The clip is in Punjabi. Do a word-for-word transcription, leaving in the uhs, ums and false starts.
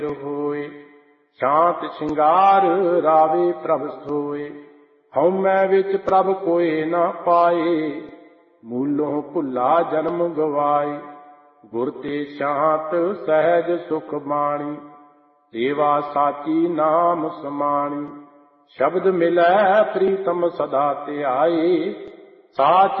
ਹੋਏ। ਸ਼ਾਂਤ ਸ਼ਿੰਗਾਰ ਰਾਵੇ ਪ੍ਰਭ ਸੋਏ। ਹਉਮੈ ਵਿੱਚ ਪ੍ਰਭ ਕੋਏ ਨਾ ਪਾਏ। ਮੂਲੋਂ ਭੁੱਲਾ ਜਨਮ ਗਵਾਏ। ਗੁਰ ਤੇ ਸ਼ਾਂਤ ਸਹਿਜ ਸੁਖ ਬਾਣੀ। ਸੇਵਾ ਸਾਚੀ ਨਾਮ ਸਮਾਣੀ। ਸ਼ਬਦ ਮਿਲੈ ਪ੍ਰੀਤਮ ਸਦਾ ਧਿਆਏ। ਸਾਚ